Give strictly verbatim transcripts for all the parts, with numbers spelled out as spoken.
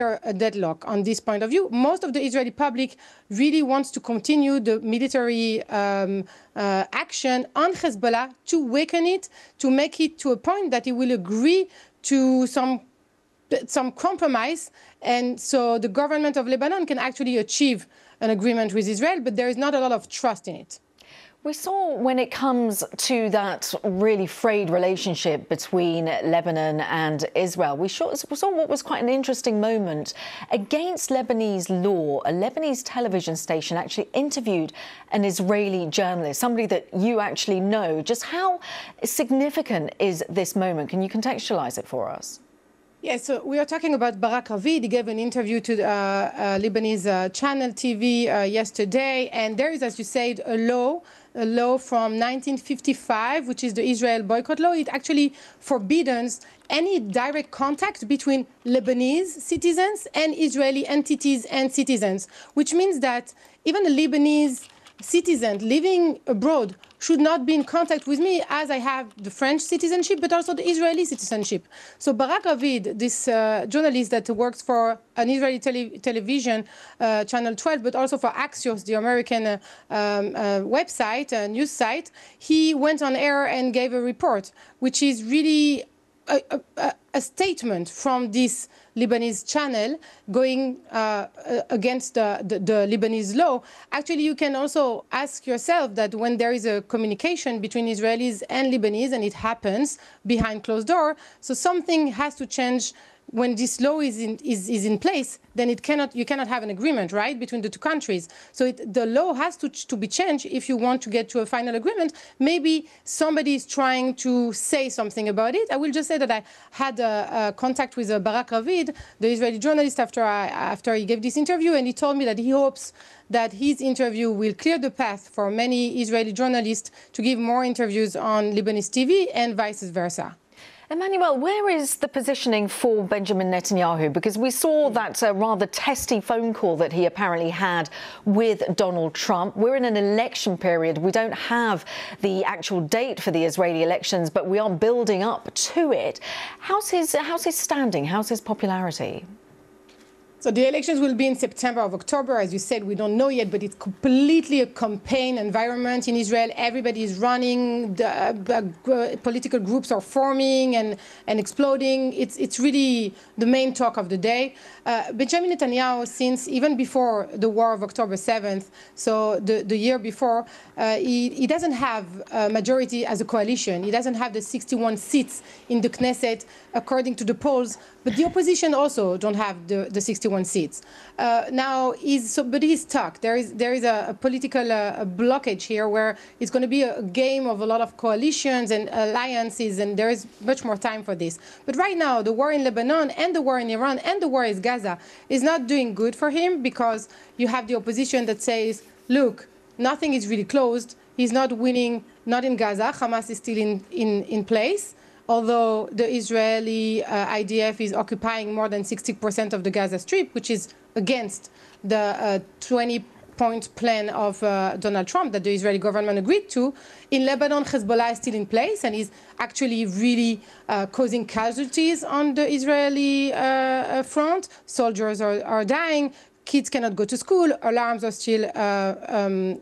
a deadlock on this point of view. Most of the Israeli public really wants to continue the military um, uh, action on Hezbollah to weaken it, to make it to a point that it will agree to some some compromise, and so the government of Lebanon can actually achieve an agreement with Israel, but there is not a lot of trust in it. We saw when it comes to that really frayed relationship between Lebanon and Israel, we saw what was quite an interesting moment. Against Lebanese law, a Lebanese television station actually interviewed an Israeli journalist, somebody that you actually know. Just how significant is this moment? Can you contextualize it for us? Yes, so we are talking about Barak Ravid. He gave an interview to the uh, uh, Lebanese uh, channel T V uh, yesterday, and there is, as you said, a law, a law from nineteen fifty-five, which is the Israel boycott law. It actually forbids any direct contact between Lebanese citizens and Israeli entities and citizens, which means that even a Lebanese citizen living abroad should not be in contact with me, as I have the French citizenship, but also the Israeli citizenship. So Barak Ravid, this uh, journalist that works for an Israeli tele television, uh, Channel twelve, but also for Axios, the American uh, um, uh, website, uh, news site, he went on air and gave a report, which is really a, a, a statement from this Lebanese channel going uh, against the, the, the Lebanese law. Actually, you can also ask yourself that when there is a communication between Israelis and Lebanese, and it happens behind closed door, so something has to change. When this law is in, is, is in place, then it cannot, you cannot have an agreement, right, between the two countries. So it, the law has to, to be changed if you want to get to a final agreement. Maybe somebody is trying to say something about it. I will just say that I had a, a contact with a Barak Ravid, the Israeli journalist, after, I, after he gave this interview, and he told me that he hopes that his interview will clear the path for many Israeli journalists to give more interviews on Lebanese T V and vice versa. Emmanuel, where is the positioning for Benjamin Netanyahu? Because we saw that uh, rather testy phone call that he apparently had with Donald Trump. We're in an election period. We don't have the actual date for the Israeli elections, but we are building up to it. How's his, how's his standing? How's his popularity? So the elections will be in September or October. As you said, we don't know yet, but it's completely a campaign environment in Israel. Everybody is running, the uh, uh, political groups are forming and, and exploding. It's, it's really the main talk of the day. Uh, Benjamin Netanyahu, since even before the war of October seventh, so the, the year before, uh, he, he doesn't have a majority as a coalition. He doesn't have the sixty-one seats in the Knesset, according to the polls, but the opposition also don't have the, the sixty-one seats. Uh, now, he's, so, but he's stuck. There is, there is a, a political uh, a blockage here where it's going to be a, a game of a lot of coalitions and alliances, and there is much more time for this. But right now, the war in Lebanon and the war in Iran and the war in Gaza is not doing good for him, because you have the opposition that says, look, nothing is really closed. He's not winning, not in Gaza. Hamas is still in, in, in place, although the Israeli uh, I D F is occupying more than sixty percent of the Gaza Strip, which is against the uh, twenty point plan of uh, Donald Trump that the Israeli government agreed to. In Lebanon, Hezbollah is still in place and is actually really uh, causing casualties on the Israeli uh, front. Soldiers are, are dying. Kids cannot go to school. Alarms are still uh, um,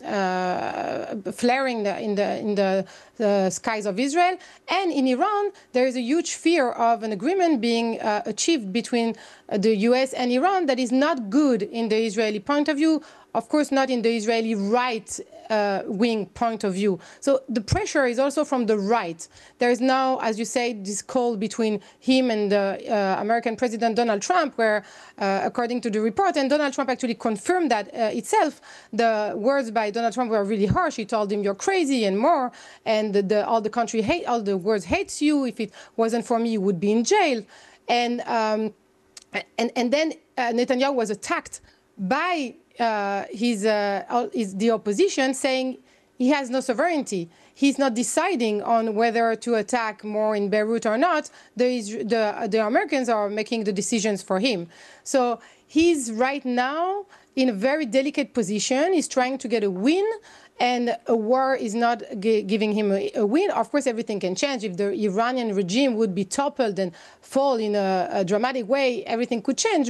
uh, flaring in the in the, the skies of Israel. And in Iran, there is a huge fear of an agreement being uh, achieved between uh, the U S and Iran that is not good in the Israeli point of view. Of course, not in the Israeli right-wing uh, point of view. So the pressure is also from the right. There is now, as you say, this call between him and the uh, American President Donald Trump, where, uh, according to the report, and Donald Trump actually confirmed that uh, itself, the words by Donald Trump were really harsh. He told him, "You're crazy," and more, and the, the, all the country hate, all the words hates you. If it wasn't for me, you would be in jail. And um, and and then uh, Netanyahu was attacked by Uh, his, uh, his, the opposition, saying he has no sovereignty. He's not deciding on whether to attack more in Beirut or not. The, the, the Americans are making the decisions for him. So he's right now in a very delicate position. He's trying to get a win, and a war is not giving him a, a win. Of course, everything can change. If the Iranian regime would be toppled and fall in a, a dramatic way, everything could change.